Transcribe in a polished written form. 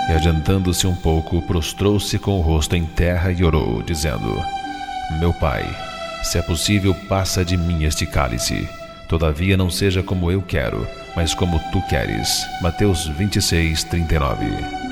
e, adiantando-se um pouco, prostrou-se com o rosto em terra e orou, dizendo: Meu Pai, se é possível, passa de mim este cálice. Todavia não seja como eu quero, mas como tu queres. Mateus 26:39.